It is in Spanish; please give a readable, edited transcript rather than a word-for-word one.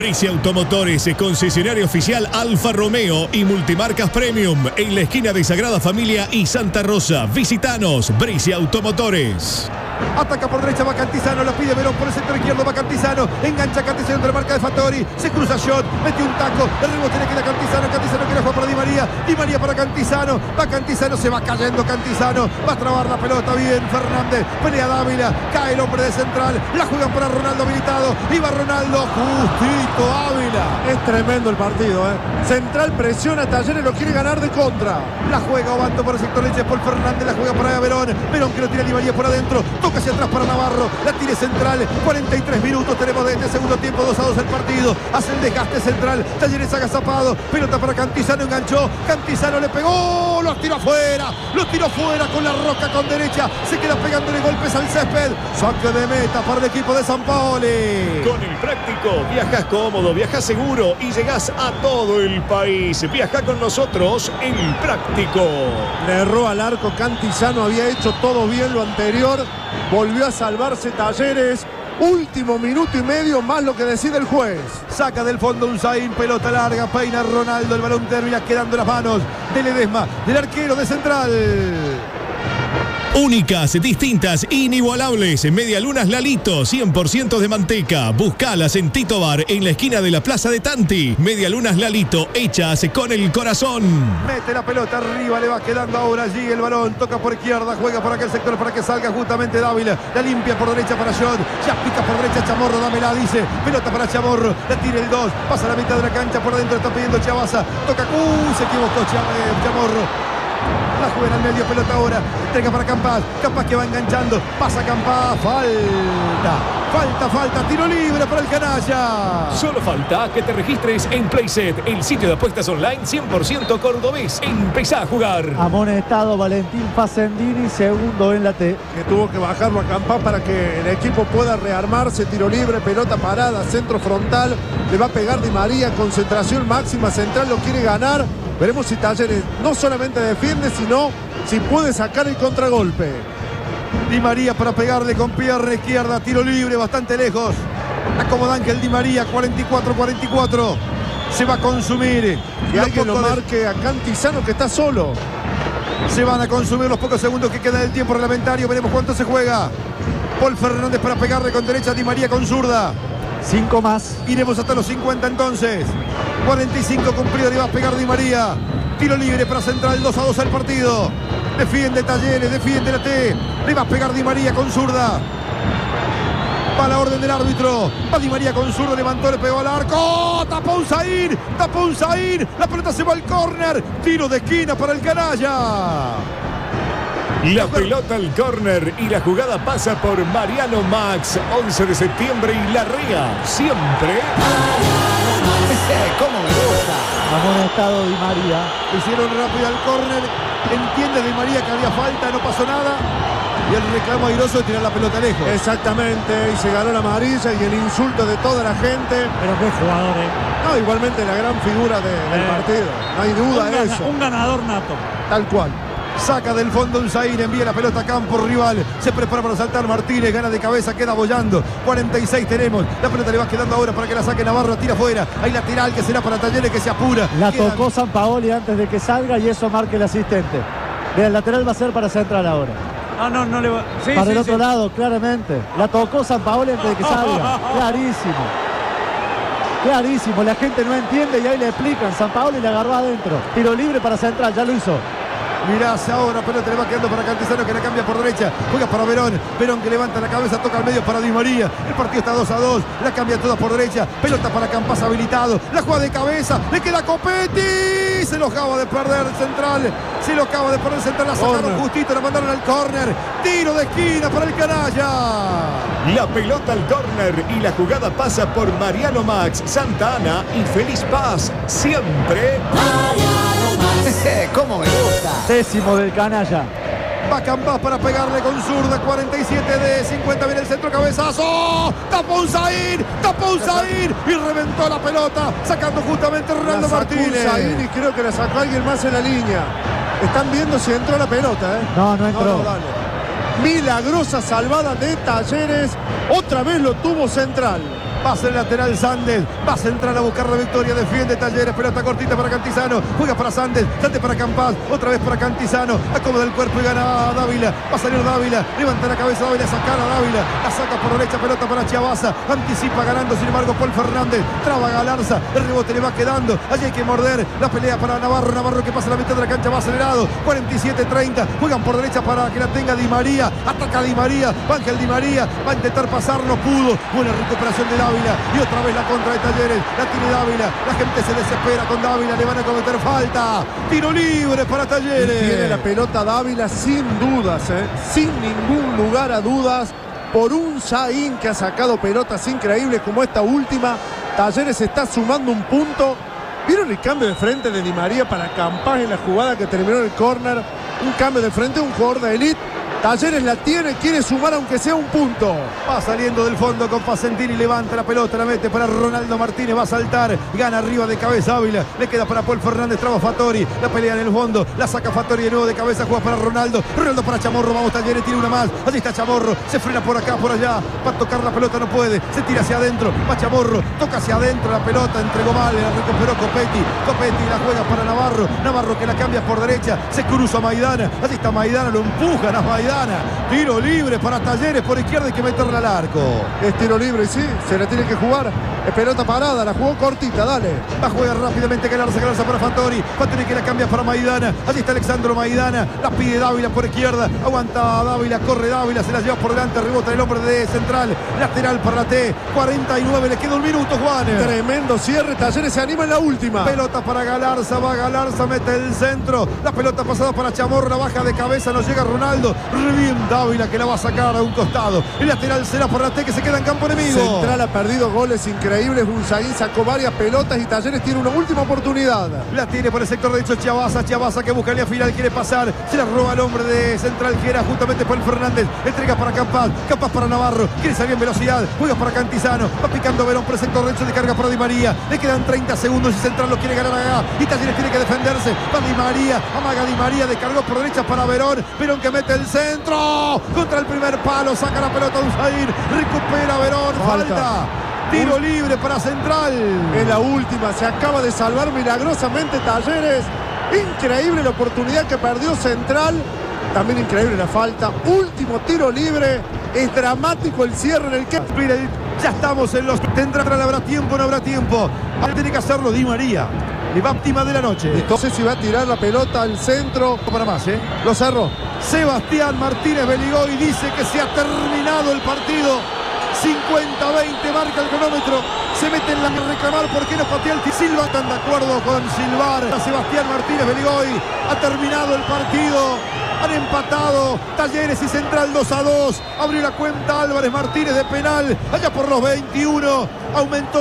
Bricia Automotores, concesionario oficial Alfa Romeo y multimarcas Premium en la esquina de Sagrada Familia y Santa Rosa. Visítanos, Bricia Automotores. Ataca por derecha, va Cantizano, la pide Verón por el sector izquierdo, va Cantizano, engancha Cantizano entre la marca de Fattori, se cruza Shot, mete un taco, el rebote le queda Cantizano, Cantizano quiere jugar para Di María, Di María para Cantizano, va Cantizano, se va cayendo Cantizano, va a trabar la pelota bien Fernández, pelea Dávila, cae el hombre de central, la juegan para Ronaldo habilitado, y va Ronaldo, justito Ávila. Es tremendo el partido, Central presiona, Talleres lo quiere ganar de contra. La juega Obando por el sector derecho, Paul Fernández, la juega para Verón, Verón que lo tira Di María por adentro, toca hacia atrás para Navarro, la tira central, 43 minutos tenemos de este segundo tiempo, 2-2 el partido, hace el desgaste central, Talleres agazapado, pelota para Cantizano, enganchó, Cantizano le pegó, lo tiró fuera con la roca con derecha, se queda pegándole golpes al césped, saque de meta para el equipo de Sampaoli. Con el Práctico viajas cómodo, viajas seguro y llegás a todo el país. Viaja con nosotros El Práctico. Le erró al arco Cantizano, había hecho todo bien lo anterior, volvió a salvarse Talleres. Último minuto y medio más lo que decide el juez. Saca del fondo un Zain, pelota larga, peina Ronaldo, el balón termina quedando en las manos de Ledesma, del arquero de Central. Únicas, distintas, inigualables. Medialunas Lalito, 100% de manteca. Buscalas en Tito Bar, en la esquina de la Plaza de Tanti. Medialunas Lalito, hechas con el corazón. Mete la pelota arriba, le va quedando ahora allí el balón. Toca por izquierda, juega por aquel sector para que salga justamente Dávila. La limpia por derecha para Shot. Ya pica por derecha Chamorro, dámela, dice. Pelota para Chamorro, la tira el 2. Pasa la mitad de la cancha, por adentro está pidiendo Chavaza. Toca, se equivocó Chamorro. La juega en el medio, pelota ahora, entrega para Campas, Campas que va enganchando, pasa Campas, falta, tiro libre para el canalla. Solo falta que te registres en Playset, el sitio de apuestas online 100% cordobés. Empezá a jugar. Amonestado Valentín Facendini, segundo en la T. Que tuvo que bajarlo a Campas para que el equipo pueda rearmarse, tiro libre, pelota parada, centro frontal, le va a pegar Di María, concentración máxima, Central lo quiere ganar. Veremos si Talleres no solamente defiende, sino si puede sacar el contragolpe. Di María para pegarle con pierna izquierda, tiro libre, bastante lejos. Acomoda Ángel Di María, 44-44. Se va a consumir. Y alguien lo marque a Cantizano, que está solo. Se van a consumir los pocos segundos que queda del tiempo reglamentario. Veremos cuánto se juega. Paul Fernández para pegarle con derecha, Di María con zurda. 5 más. Iremos hasta los 50 entonces. 45 cumplido, le va a pegar Di María. Tiro libre para Central, 2-2 al partido. Defiende Talleres, defiende la T. Le va a pegar Di María con zurda. Va la orden del árbitro. Va Di María con zurda, levantó, le pegó al arco. Tapó un Zain. La pelota se va al córner. Tiro de esquina para el canalla. La pelota al córner y la jugada pasa por Mariano Max. 11 de septiembre y La Ría. Siempre. ¿Cómo me gusta? Amonestado Di María. Hicieron rápido al córner. Entiende Di María que había falta, no pasó nada. Y el reclamo airoso de tirar la pelota lejos. Exactamente, y se ganó la amarilla y el insulto de toda la gente. Pero qué jugador, No, igualmente la gran figura del partido. No hay duda de eso. Un ganador nato. Tal cual. Saca del fondo un Zain, envía la pelota a campo rival. Se prepara para saltar Martínez, gana de cabeza, queda bollando. 46 tenemos. La pelota le va quedando ahora para que la saque Navarro, tira afuera. Hay lateral que será para Talleres, que se apura. La tocó Sampaoli antes de que salga y eso marca el asistente. El lateral va a ser para Central ahora. No le va. Sí, para el otro lado, claramente. La tocó Sampaoli antes de que salga. Clarísimo, la gente no entiende y ahí le explican. Sampaoli le agarró adentro. Tiro libre para Central, ya lo hizo. Mirá, ahora pelota le va quedando para Cantizano, que la cambia por derecha, juega para Verón que levanta la cabeza, toca al medio para Di María, el partido está 2-2, la cambia toda por derecha, pelota para Campas habilitado, la juega de cabeza, le queda Copetti, se lo acaba de perder Central, la sacaron justito, la mandaron al córner, tiro de esquina para el canalla. La pelota al córner y la jugada pasa por Mariano Max, Santa Ana y Feliz Paz. Siempre. ¿Cómo me gusta? Décimo del canalla. Va Campas para pegarle con zurda, 47 de 50, viene el centro, cabezazo. Tapó un Zain y reventó la pelota, sacando justamente Ronaldo Martínez. Zain y creo que la sacó alguien más en la línea. Están viendo si entró la pelota, No entró. Milagrosa salvada de Talleres. Otra vez lo tuvo Central. Va a ser lateral Sandes. Va a centrar a buscar la victoria. Defiende Talleres. Pelota cortita para Cantizano. Juega para Sandes. Sandes para Campas. Otra vez para Cantizano. Acomoda el cuerpo y gana Dávila. Va a salir Dávila. Levanta la cabeza Dávila. Sacar a Dávila. La saca por derecha. Pelota para Chiabaza. Anticipa ganando. Sin embargo, Paul Fernández. Traba Galarza. El rebote le va quedando. Allí hay que morder. La pelea para Navarro. Navarro que pasa la mitad de la cancha. Va acelerado. 47-30. Juegan por derecha para que la tenga Di María. Ataca Di María. Ángel Di María. Va a intentar pasar. No pudo. Buena recuperación de Dávila. Y otra vez la contra de Talleres. La tiene Dávila. La gente se desespera con Dávila. Le van a cometer falta. Tiro libre para Talleres. Y tiene la pelota Dávila sin dudas, sin ningún lugar a dudas. Por un Zain que ha sacado pelotas increíbles como esta última. Talleres está sumando un punto. ¿Vieron el cambio de frente de Di María para Campas en la jugada que terminó en el córner? Un cambio de frente, un jugador de élite. Talleres la tiene, quiere sumar aunque sea un punto. Va saliendo del fondo con Facentini, levanta la pelota, la mete para Ronaldo Martínez, va a saltar, gana arriba de cabeza Ávila, le queda para Paul Fernández, traba Fattori, la pelea en el fondo, la saca Fattori de nuevo de cabeza, juega para Ronaldo, Ronaldo para Chamorro, vamos Talleres, tiene una más, allí está Chamorro, se frena por acá, por allá, va a tocar la pelota, no puede, se tira hacia adentro, va Chamorro, toca hacia adentro la pelota, entregó mal, la recuperó Copetti la juega para Navarro, Navarro que la cambia por derecha, se cruza Maidana, allí está Maidana, lo empujan a Maidana. Tiro libre para Talleres por izquierda, hay que meterla al arco. Es tiro libre, sí, se la tiene que jugar. Es pelota parada, la jugó cortita, dale. Va a jugar rápidamente Galarza para Fattori que la cambia para Maidana. Allí está Alexandro Maidana, la pide Dávila por izquierda, aguanta Dávila, corre Dávila, se la lleva por delante, rebota el hombre de central, lateral para la T, 49, le queda un minuto, Juan. Tremendo cierre, Talleres se anima en la última. Pelota para Galarza, va Galarza, mete el centro, la pelota pasada para Chamorro, la baja de cabeza, no llega Ronaldo, bien Dávila que la va a sacar a un costado. El lateral será por la T que se queda en campo enemigo. Central ha perdido goles increíbles. Unzaín sacó varias pelotas y Talleres tiene una última oportunidad. La tiene por el sector derecho Chiabaza que busca línea final, quiere pasar. Se la roba el hombre de central que era justamente Paul Fernández. Entrega para Campas para Navarro. Quiere salir en velocidad. Juega para Cantizano. Va picando Verón por el sector derecho. Descarga para Di María. Le quedan 30 segundos y Central lo quiere ganar acá. Y Talleres tiene que defenderse. Va Di María. Amaga Di María. Descargó por derecha para Verón. Verón que mete el centro. Contra el primer palo, saca la pelota Unzaín, recupera Verón, falta. Tiro libre para Central. En la última, se acaba de salvar milagrosamente Talleres. Increíble la oportunidad que perdió Central. También increíble la falta. Último tiro libre. Es dramático el cierre en el que... Ya estamos en los... ¿Tendrá, habrá tiempo o no habrá tiempo? Ahora tiene que hacerlo Di María. Y va óptima de la noche. Entonces si va a tirar la pelota al centro. Para más, Lo cerró. Sebastián Martínez Beligoy dice que se ha terminado el partido. 50-20 marca el cronómetro. Se mete en la reclamar porque no patea el Silva. Están de acuerdo con silbar. Sebastián Martínez Beligoy ha terminado el partido. Han empatado Talleres y Central 2-2. Abrió la cuenta Álvarez Martínez de penal. Allá por los 21. Aumentó